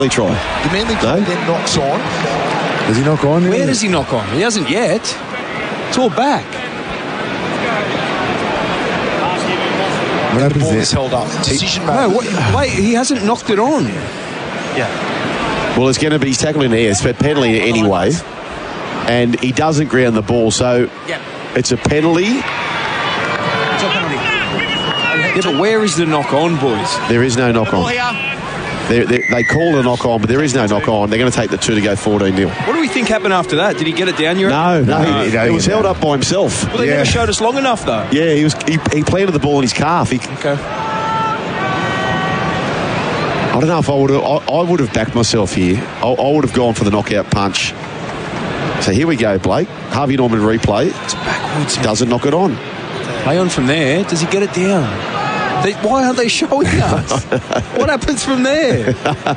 try. The Manly player then knocks on. Does he knock on? Where does he knock on? He hasn't yet. It's all back. What happens Ball there? is held up. Decision made. No, wait, he hasn't knocked it on. Yeah. Well, it's going to be, he's tackling in the air. It's a penalty anyway. And he doesn't ground the ball, so it's a penalty. It's a penalty. Yeah, but where is the knock on, boys? There is no knock on. They call a knock on, but there is no knock on. They're going to take the 2 to go 14-0. What do we think happened after that? Did he get it down? No. It was held up by himself. Well, they never showed us long enough, though. Yeah, he planted the ball in his calf. Okay. I don't know if I would have backed myself here. I would have gone for the knockout punch. So here we go, Blake. Harvey Norman replay. It's backwards. Doesn't knock it on. Play on from there. Does he get it down? Why aren't they showing us? What happens from there?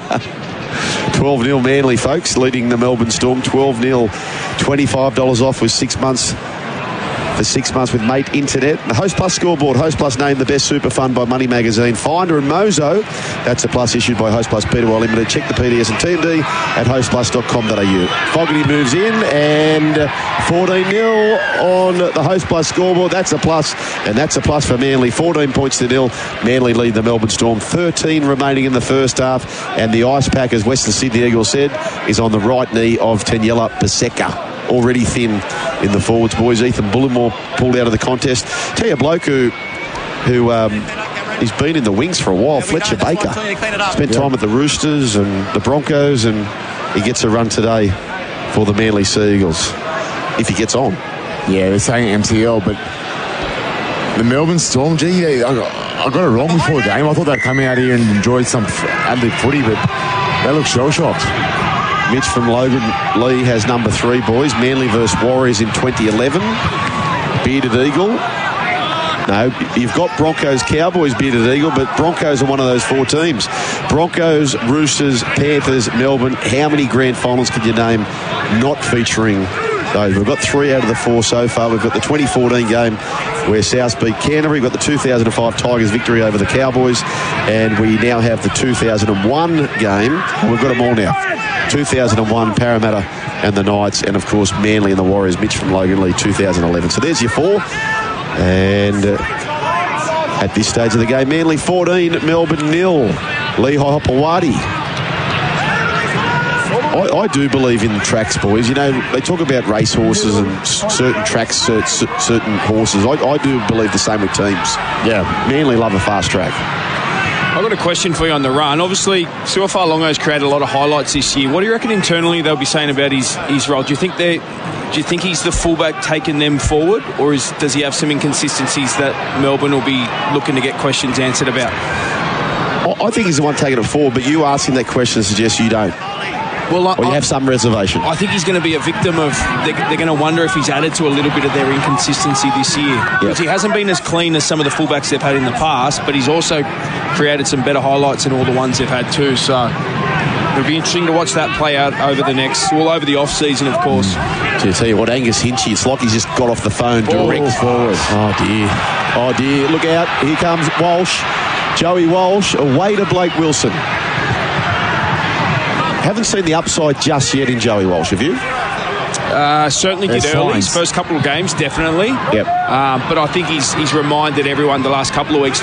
12-0 Manly, folks, leading the Melbourne Storm. 12-0. $25 off with 6 months. For 6 months with Mate Internet. The Host Plus scoreboard. Host Plus named the best super fund by Money Magazine. Finder and Mozo. That's a plus issued by Host Plus Peter Limited. Check the PDS and TMD at hostplus.com.au. Fogarty moves in and 14-0 on the Host Plus scoreboard. That's a plus, and that's a plus for Manly. 14 points to 0. Manly lead the Melbourne Storm. 13 remaining in the first half, and the Ice Pack, as Western Sydney Eagles said, is on the right knee of Taniela Paseka. Already thin in the forwards, boys. Ethan Bullimore pulled out of the contest. Tell you a bloke who he's been in the wings for a while, Fletcher Baker. Spent time at the Roosters and the Broncos, and he gets a run today for the Manly Sea Eagles, if he gets on. Yeah, they're saying MCL, but the Melbourne Storm, I got it wrong before the game. I thought they'd come out here and enjoy some ad-lib footy, but they look shell-shocked. Mitch from Logan Lee has number 3, boys. Manly versus Warriors in 2011. Bearded Eagle. No, you've got Broncos, Cowboys, Bearded Eagle, but Broncos are one of those 4 teams. Broncos, Roosters, Panthers, Melbourne. How many grand finals can you name not featuring those? We've got 3 out of the 4 so far. We've got the 2014 game where South beat Canterbury. We've got the 2005 Tigers victory over the Cowboys. And we now have the 2001 game. We've got them all now. 2001 Parramatta and the Knights, and of course Manly and the Warriors. Mitch from Logan Lee 2011. So there's your 4. And at this stage of the game, Manly 14, Melbourne 0. Lehigh Hopewadi. I do believe in tracks, boys. You know, they talk about race horses and certain tracks, certain horses. I do believe the same with teams. Yeah, Manly love a fast track. I've got a question for you on the run. Obviously, Suafar Longo's created a lot of highlights this year. What do you reckon internally they'll be saying about his role? Do you think he's the fullback taking them forward, or does he have some inconsistencies that Melbourne will be looking to get questions answered about? I think he's the one taking it forward, but you asking that question suggests you don't. Well, or you have some reservation. I think he's going to be a victim of. They're going to wonder if he's added to a little bit of their inconsistency this year. Because he hasn't been as clean as some of the fullbacks they've had in the past, but he's also created some better highlights than all the ones they've had too. So it'll be interesting to watch that play out over the off season, of course. So I tell you what, Angus Hinchy, it's like he's just got off the phone direct forward. Oh dear! Look out! Here comes Walsh, Joey Walsh, away to Blake Wilson. Haven't seen the upside just yet in Joey Walsh, have you? Certainly did early. His first couple of games, definitely. Yep. But I think he's reminded everyone the last couple of weeks